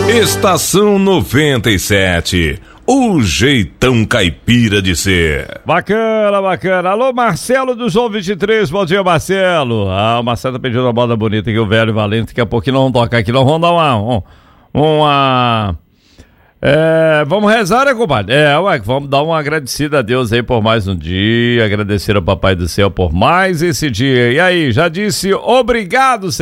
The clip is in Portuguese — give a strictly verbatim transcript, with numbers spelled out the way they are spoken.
Estação noventa e sete, o jeitão caipira de ser. Bacana, bacana. Alô, Marcelo do João vinte e três, bom dia, Marcelo. Ah, o Marcelo tá pedindo uma moda bonita aqui, o velho Valente, daqui a pouquinho nós vamos tocar aqui, nós vamos dar uma... uma, uma é, vamos rezar, né, compadre? É, ué, vamos dar uma agradecida a Deus aí por mais um dia, agradecer ao Papai do Céu por mais esse dia. E aí, já disse obrigado, Senhor.